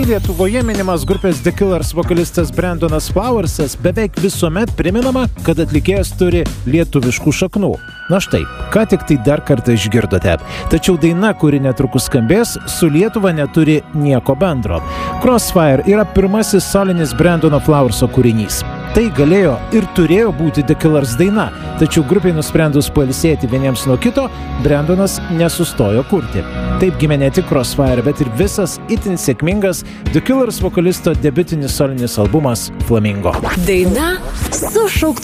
Lietuvoje minimas grupės The Killers vokalistas Brandonas Flowersas, beveik visuomet priminama, kad atlikėjas turi lietuviškų šaknų. Na štai, ką tik tai dar kartą išgirdote. Tačiau daina, kuri netrukus skambės, su Lietuva neturi nieko bendro. Crossfire yra pirmasis solinis Brandono Flowerso kūrinys. Tai galėjo ir turėjo būti The Killers daina, tačiau grupiai nusprendus pailsėti vieniems nuo kito, Brandonas nesustojo kurti. Taip gimė ne tik Crossfire, bet ir visas itin sėkmingas The Killers vokalisto debiutinis solinis albumas Flamingo. Daina su šauktuku.